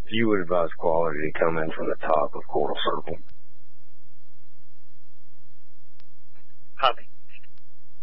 you would advise quality to come in from the top of Coral Circle.